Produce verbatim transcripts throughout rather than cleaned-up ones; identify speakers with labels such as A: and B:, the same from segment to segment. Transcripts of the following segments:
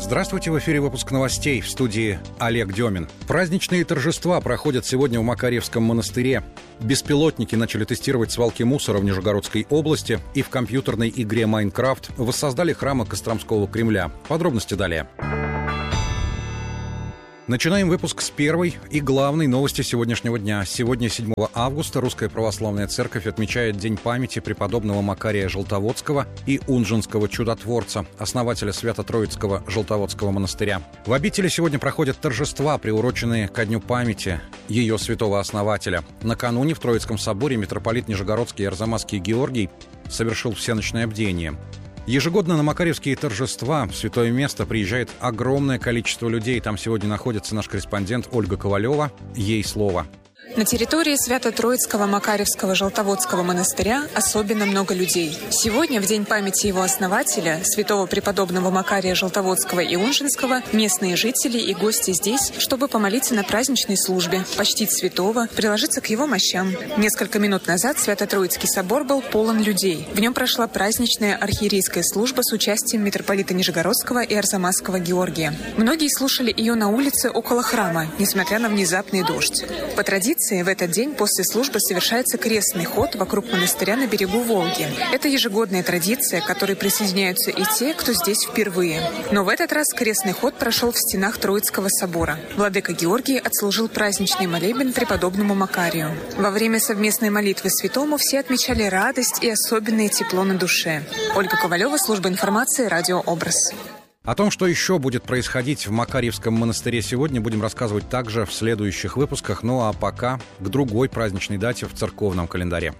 A: Здравствуйте, в эфире выпуск новостей, в студии Олег Демин. Праздничные торжества проходят сегодня в Макарьевском монастыре. Беспилотники начали тестировать свалки мусора в Нижегородской области и в компьютерной игре «Майнкрафт» воссоздали храмы Костромского Кремля. Подробности далее. Начинаем выпуск с первой и главной новости сегодняшнего дня. Сегодня, седьмого августа, Русская Православная Церковь отмечает День памяти преподобного Макария Желтоводского и Унжинского чудотворца, основателя Свято-Троицкого Желтоводского монастыря. В обители сегодня проходят торжества, приуроченные ко дню памяти ее святого основателя. Накануне в Троицком соборе митрополит Нижегородский и Арзамасский Георгий совершил всеночное бдение. Ежегодно на макарьевские торжества в святое место приезжает огромное количество людей. Там сегодня находится наш корреспондент Ольга Ковалева. Ей слово.
B: На территории Свято-Троицкого Макарьевского Желтоводского монастыря особенно много людей. Сегодня, в день памяти его основателя, святого преподобного Макария Желтоводского и Унжинского, местные жители и гости здесь, чтобы помолиться на праздничной службе, почтить святого, приложиться к его мощам. Несколько минут назад Свято-Троицкий собор был полон людей. В нем прошла праздничная архиерейская служба с участием митрополита Нижегородского и Арзамасского Георгия. Многие слушали ее на улице около храма, несмотря на внезапный дождь. По традиции, в этот день после службы совершается крестный ход вокруг монастыря на берегу Волги. Это ежегодная традиция, к которой присоединяются и те, кто здесь впервые. Но в этот раз крестный ход прошел в стенах Троицкого собора. Владыка Георгий отслужил праздничный молебен преподобному Макарию. Во время совместной молитвы святому все отмечали радость и особенное тепло на душе. Ольга Ковалева, служба информации, радио «Образ».
A: О том, что еще будет происходить в Макарьевском монастыре сегодня, будем рассказывать также в следующих выпусках. Ну а пока к другой праздничной дате в церковном календаре.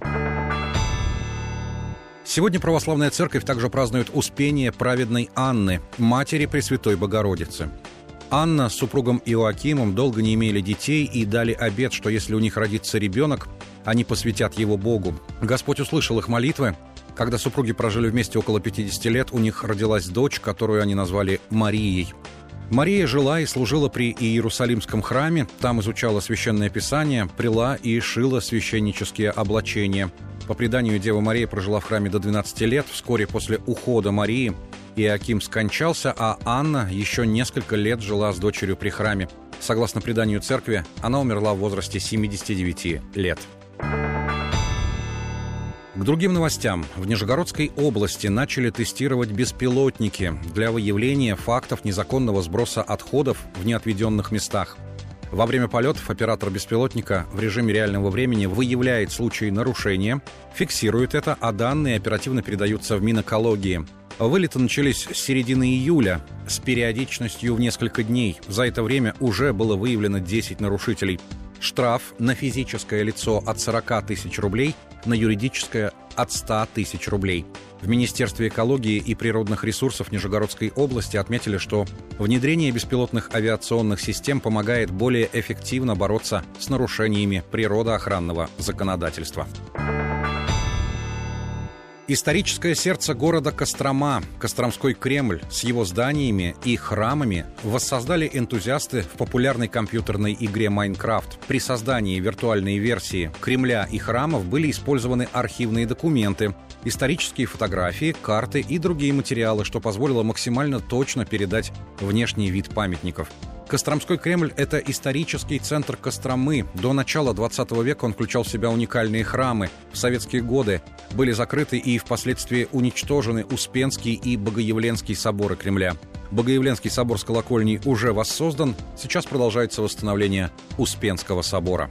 A: Сегодня Православная Церковь также празднует Успение праведной Анны, матери Пресвятой Богородицы. Анна с супругом Иоакимом долго не имели детей и дали обет, что если у них родится ребенок, они посвятят его Богу. Господь услышал их молитвы. Когда супруги прожили вместе около пятидесяти лет, у них родилась дочь, которую они назвали Марией. Мария жила и служила при Иерусалимском храме, там изучала Священное Писание, пряла и шила священнические облачения. По преданию, Дева Мария прожила в храме до двенадцати лет. Вскоре после ухода Марии Иоаким скончался, а Анна еще несколько лет жила с дочерью при храме. Согласно преданию церкви, она умерла в возрасте семидесяти девяти лет. К другим новостям. В Нижегородской области начали тестировать беспилотники для выявления фактов незаконного сброса отходов в неотведенных местах. Во время полетов оператор беспилотника в режиме реального времени выявляет случаи нарушения, фиксирует это, а данные оперативно передаются в Минэкологии. Вылеты начались с середины июля с периодичностью в несколько дней. За это время уже было выявлено десять нарушителей. Штраф на физическое лицо от сорока тысяч рублей, на юридическое от ста тысяч рублей. В Министерстве экологии и природных ресурсов Нижегородской области отметили, что внедрение беспилотных авиационных систем помогает более эффективно бороться с нарушениями природоохранного законодательства. Историческое сердце города Кострома, Костромской Кремль, с его зданиями и храмами воссоздали энтузиасты в популярной компьютерной игре «Майнкрафт». При создании виртуальной версии Кремля и храмов были использованы архивные документы, исторические фотографии, карты и другие материалы, что позволило максимально точно передать внешний вид памятников. Костромской Кремль – это исторический центр Костромы. До начала двадцатого века он включал в себя уникальные храмы. В советские годы были закрыты и впоследствии уничтожены Успенский и Богоявленский соборы Кремля. Богоявленский собор с колокольней уже воссоздан. Сейчас продолжается восстановление Успенского собора.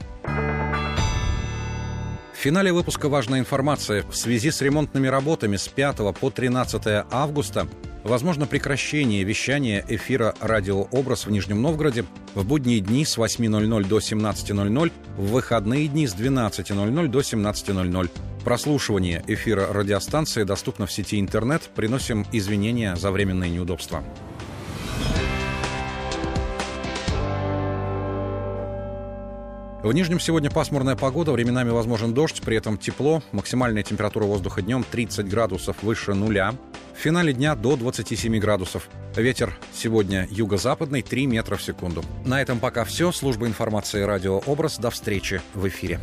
A: В финале выпуска важная информация. В связи с ремонтными работами с пятого по тринадцатое августа возможно прекращение вещания эфира «Радио Образ» в Нижнем Новгороде в будние дни с восьми ноль-ноль до семнадцати ноль-ноль, в выходные дни с двенадцати ноль-ноль до семнадцати ноль-ноль. Прослушивание эфира радиостанции доступно в сети интернет. Приносим извинения за временные неудобства. В Нижнем сегодня пасмурная погода, временами возможен дождь, при этом тепло. Максимальная температура воздуха днем тридцать градусов выше нуля. В финале дня до двадцати семи градусов. Ветер сегодня юго-западный три метра в секунду. На этом пока все. Служба информации «Радио Образ». До встречи в эфире.